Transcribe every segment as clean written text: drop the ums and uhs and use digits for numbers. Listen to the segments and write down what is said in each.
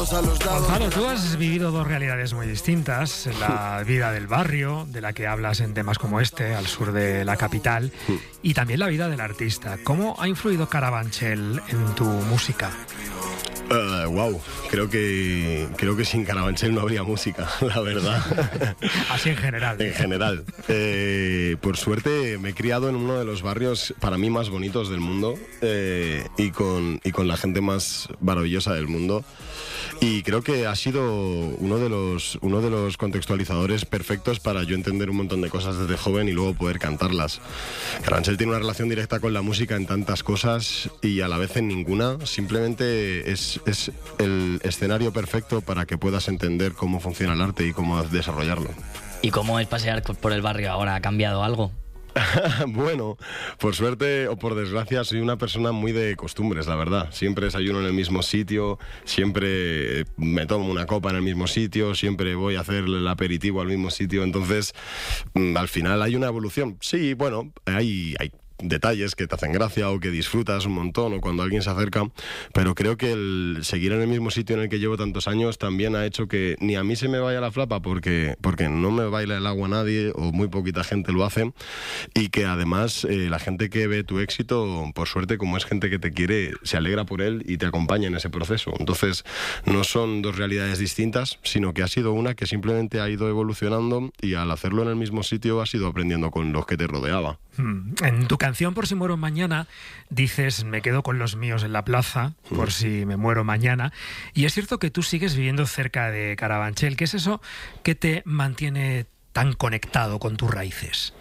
Gonzalo, tú has vivido dos realidades muy distintas, la vida del barrio, de la que hablas en temas como este, al sur de la capital, y también la vida del artista. ¿Cómo ha influido Carabanchel en tu música? Wow, creo que sin Carabanchel no habría música, la verdad. Así en general. En general. Por suerte me he criado en uno de los barrios para mí más bonitos del mundo, y con la gente más maravillosa del mundo. Y creo que ha sido uno de los contextualizadores perfectos para yo entender un montón de cosas desde joven y luego poder cantarlas. Carabanchel tiene una relación directa con la música en tantas cosas y a la vez en ninguna. Simplemente es el escenario perfecto para que puedas entender cómo funciona el arte y cómo desarrollarlo. ¿Y cómo el pasear por el barrio ahora ha cambiado algo? Bueno, por suerte o por desgracia soy una persona muy de costumbres, la verdad. Siempre desayuno en el mismo sitio, siempre me tomo una copa en el mismo sitio, siempre voy a hacer el aperitivo al mismo sitio. Entonces, al final hay una evolución. Sí, bueno, hay detalles que te hacen gracia o que disfrutas un montón o cuando alguien se acerca, pero creo que el seguir en el mismo sitio en el que llevo tantos años también ha hecho que ni a mí se me vaya la flapa porque no me baila el agua nadie o muy poquita gente lo hace, y que además la gente que ve tu éxito, por suerte, como es gente que te quiere, se alegra por él y te acompaña en ese proceso. Entonces no son dos realidades distintas, sino que ha sido una que simplemente ha ido evolucionando y al hacerlo en el mismo sitio has ido aprendiendo con los que te rodeaba. En tu canción Por si muero mañana dices: me quedo con los míos en la plaza por si me muero mañana, y es cierto que tú sigues viviendo cerca de Carabanchel. ¿Qué es eso que te mantiene tan conectado con tus raíces?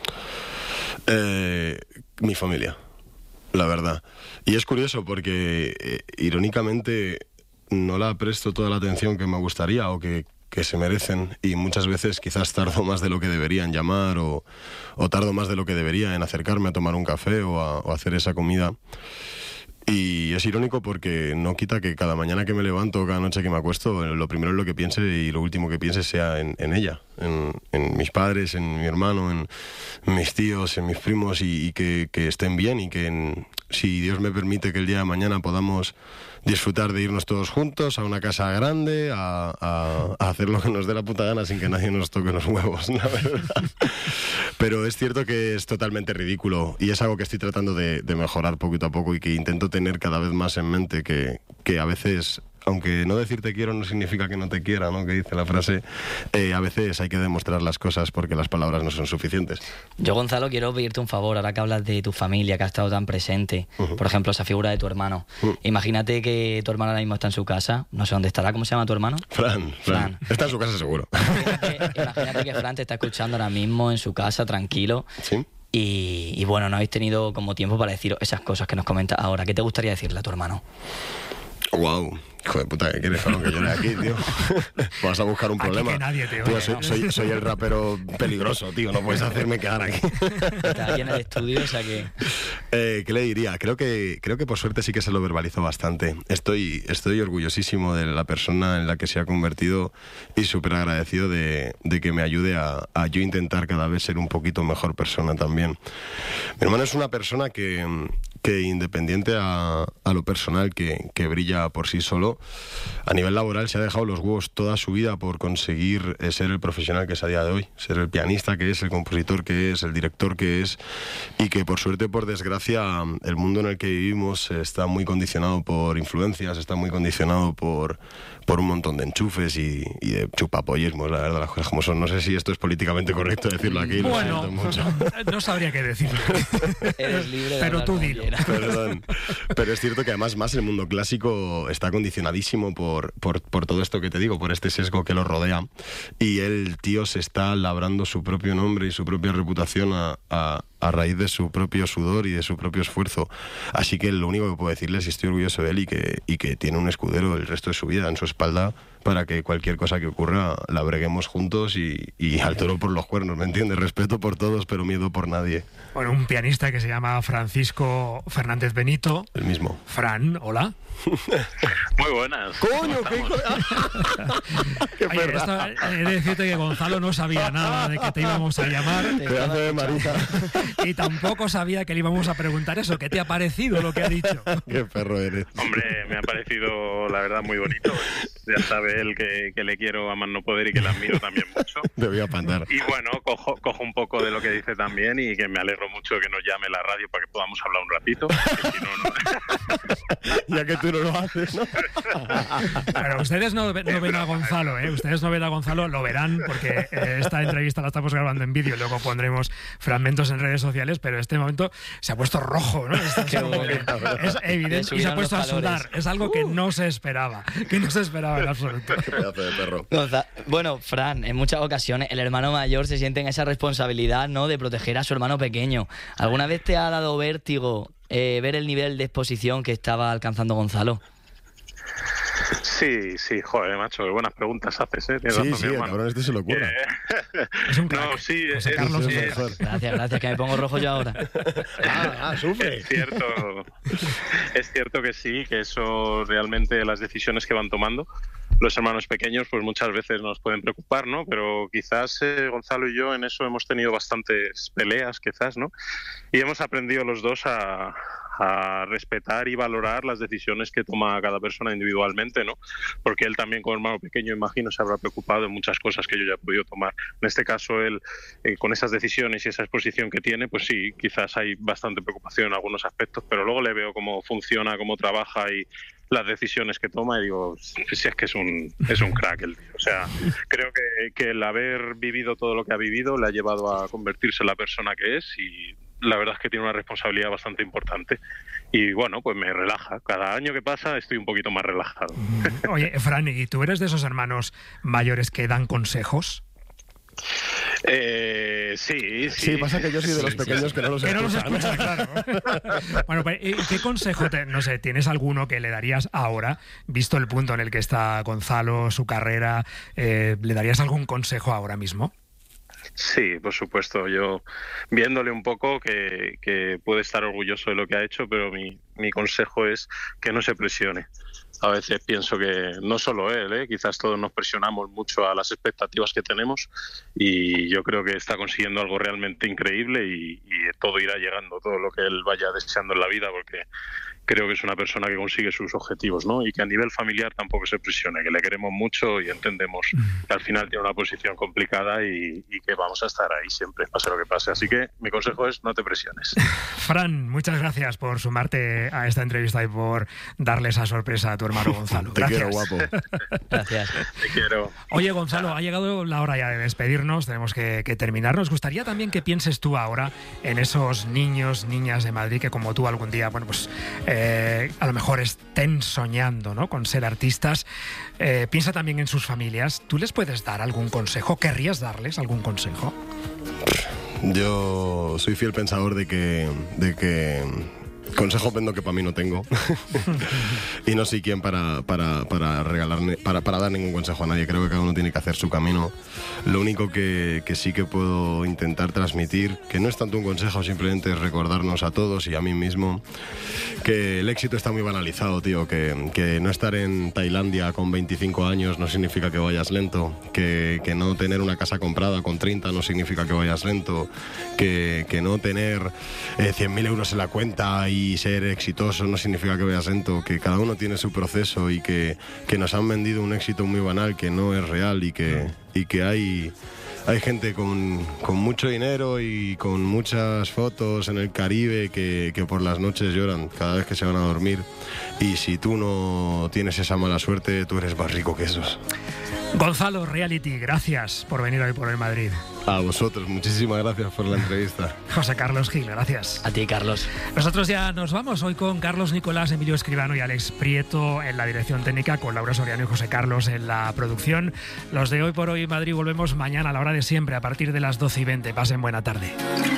Mi familia, la verdad. Y es curioso porque irónicamente no la presto toda la atención que me gustaría o que se merecen, y muchas veces quizás tardo más de lo que debería en llamar o tardo más de lo que debería en acercarme a tomar un café o a hacer esa comida. Y es irónico porque no quita que cada mañana que me levanto, cada noche que me acuesto, lo primero es lo que piense y lo último que piense sea en ella, en mis padres, en mi hermano, en mis tíos, en mis primos, y que estén bien, y que si Dios me permite que el día de mañana podamos disfrutar de irnos todos juntos a una casa grande, a hacer lo que nos dé la puta gana sin que nadie nos toque los huevos, la verdad. Pero es cierto que es totalmente ridículo y es algo que estoy tratando de mejorar poquito a poco y que intento tener cada vez más en mente, que a veces, aunque no decir te quiero no significa que no te quiera, ¿no?, que dice la frase, a veces hay que demostrar las cosas porque las palabras no son suficientes. Yo, Gonzalo, quiero pedirte un favor, ahora que hablas de tu familia, que ha estado tan presente, por ejemplo, esa figura de tu hermano. Imagínate que tu hermano ahora mismo está en su casa, no sé dónde estará, ¿cómo se llama tu hermano? Fran. Está en su casa seguro. Imagínate que Fran te está escuchando ahora mismo en su casa, tranquilo. ¿Sí? Y bueno, no habéis tenido como tiempo para decir esas cosas que nos comentas ahora. ¿Qué te gustaría decirle a tu hermano? Wow, hijo de puta, ¿qué quieres con que llore aquí, tío? Vas a buscar un problema. Aquí que nadie te tío, oye, soy el rapero peligroso, tío, no puedes hacerme quedar aquí. Está aquí en el estudio, o sea que... ¿Qué le diría? Creo que por suerte sí que se lo verbalizo bastante. Estoy orgullosísimo de la persona en la que se ha convertido y súper agradecido de que me ayude a yo intentar cada vez ser un poquito mejor persona también. Mi hermano es una persona que independiente a lo personal, que brilla por sí solo, a nivel laboral se ha dejado los huevos toda su vida por conseguir ser el profesional que es a día de hoy, ser el pianista que es, el compositor que es, el director que es, y que por suerte, por desgracia, el mundo en el que vivimos está muy condicionado por influencias, está muy condicionado por un montón de enchufes y de chupapollismos, la verdad, las cosas como son. No sé si esto es políticamente correcto decirlo aquí. Bueno, lo siento mucho. No sabría qué decirlo. Eres libre de Pero tú dilo. Perdón. Pero es cierto que además más el mundo clásico está condicionadísimo por todo esto que te digo, por este sesgo que lo rodea, y el tío se está labrando su propio nombre y su propia reputación a raíz de su propio sudor y de su propio esfuerzo. Así que lo único que puedo decirle es que estoy orgulloso de él y que tiene un escudero el resto de su vida en su espalda para que cualquier cosa que ocurra la breguemos juntos y al toro por los cuernos, ¿me entiendes? Respeto por todos, pero miedo por nadie. Bueno, un pianista que se llama Francisco Fernández Benito. El mismo. Fran, hola. Muy buenas. ¡Coño, qué hijo de... ¡Qué Oye, perra! he de decirte que Gonzalo no sabía nada de que te íbamos a llamar. Pedazo de marita. Y tampoco sabía que le íbamos a preguntar eso. ¿Qué te ha parecido lo que ha dicho? ¡Qué perro eres! Hombre, me ha parecido, la verdad, muy bonito. ya sabe él que le quiero a más no poder y que le admiro también mucho. Debía apantar. Y bueno, cojo un poco de lo que dice también y que me alegro mucho de que nos llame la radio para que podamos hablar un ratito. Que si no, Ya que tú no lo haces, ¿no? Pero ustedes no ven a Gonzalo, ¿eh? Ustedes no ven a Gonzalo, lo verán, porque esta entrevista la estamos grabando en vídeo y luego pondremos fragmentos en redes sociales, pero en este momento se ha puesto rojo, ¿no? Es evidente y se ha puesto a sudar. Es algo que no se esperaba, en absoluto. Pedazo de perro. Bueno, Fran, en muchas ocasiones el hermano mayor se siente en esa responsabilidad, ¿no?, de proteger a su hermano pequeño. ¿Alguna vez te ha dado vértigo ver el nivel de exposición que estaba alcanzando Gonzalo? Sí, joder, macho, qué buenas preguntas haces, ¿eh? Tienes razón, Sí, mi el hermano. cabrón este se lo curra. Es un crack. No, sí, José Carlos sí, es un sí. crack. Gracias, que me pongo rojo yo ahora. Sufre. Es cierto que sí, que eso realmente las decisiones que van tomando los hermanos pequeños pues muchas veces nos pueden preocupar, ¿no? Pero quizás Gonzalo y yo en eso hemos tenido bastantes peleas, quizás, ¿no? Y hemos aprendido los dos a respetar y valorar las decisiones que toma cada persona individualmente, ¿no? Porque él también como hermano pequeño, imagino, se habrá preocupado de muchas cosas que yo ya he podido tomar. En este caso, él, con esas decisiones y esa exposición que tiene, pues sí, quizás hay bastante preocupación en algunos aspectos, pero luego le veo cómo funciona, cómo trabaja y las decisiones que toma y digo, si es que es un crack el tío. O sea, creo que el haber vivido todo lo que ha vivido le ha llevado a convertirse en la persona que es y la verdad es que tiene una responsabilidad bastante importante y bueno, pues me relaja. Cada año que pasa estoy un poquito más relajado. Oye, Fran, ¿y tú eres de esos hermanos mayores que dan consejos? Sí, pasa que yo soy de los pequeños que no los escuchan. Claro. Bueno, pues, ¿qué consejo, no sé, tienes alguno que le darías ahora, visto el punto en el que está Gonzalo, su carrera, le darías algún consejo ahora mismo? Sí, por supuesto. Yo viéndole un poco que puede estar orgulloso de lo que ha hecho, pero mi consejo es que no se presione. A veces pienso que no solo él, quizás todos nos presionamos mucho a las expectativas que tenemos y yo creo que está consiguiendo algo realmente increíble y todo irá llegando, todo lo que él vaya deseando en la vida, porque creo que es una persona que consigue sus objetivos, ¿no? Y que a nivel familiar tampoco se presione, que le queremos mucho y entendemos que al final tiene una posición complicada y que vamos a estar ahí siempre, pase lo que pase. Así que mi consejo es no te presiones. Fran, muchas gracias por sumarte a esta entrevista y por darle esa sorpresa a tu hermano Gonzalo. Te quiero, guapo. Gracias. Te quiero. Oye, Gonzalo, ha llegado la hora ya de despedirnos, tenemos que terminar. Nos gustaría también que pienses tú ahora en esos niños, niñas de Madrid que como tú algún día, bueno, pues a lo mejor estén soñando, ¿no?, con ser artistas. Piensa también en sus familias. ¿Tú les puedes dar algún consejo? ¿Querrías darles algún consejo? Yo soy fiel pensador de que consejo vendo que para mí no tengo. Y no soy quien para regalarme, para dar ningún consejo a nadie. Creo que cada uno tiene que hacer su camino. Lo único que sí que puedo intentar transmitir, que no es tanto un consejo, simplemente es recordarnos a todos y a mí mismo que el éxito está muy banalizado, tío. Que no estar en Tailandia con 25 años no significa que vayas lento. Que no tener una casa comprada con 30 no significa que vayas lento. Que no tener 100.000 euros en la cuenta y ser exitoso no significa que vayas lento, que cada uno tiene su proceso y que nos han vendido un éxito muy banal que no es real y que hay gente con mucho dinero y con muchas fotos en el Caribe que por las noches lloran cada vez que se van a dormir y si tú no tienes esa mala suerte, tú eres más rico que esos. Gonzalo Reality, gracias por venir hoy por el Madrid. A vosotros, muchísimas gracias por la entrevista. José Carlos Gil, gracias. A ti, Carlos. Nosotros ya nos vamos hoy con Carlos Nicolás, Emilio Escribano y Alex Prieto en la dirección técnica, con Laura Soriano y José Carlos en la producción. Los de Hoy por Hoy Madrid volvemos mañana a la hora de siempre, a partir de las 12:20. Pasen buena tarde.